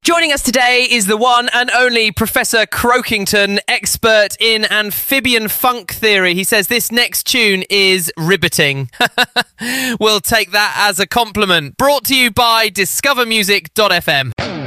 Joining us today is the one and only Professor Croakington, expert in amphibian funk theory. He says this next tune is riveting. We'll take that as a compliment. Brought to you by discovermusic.fm.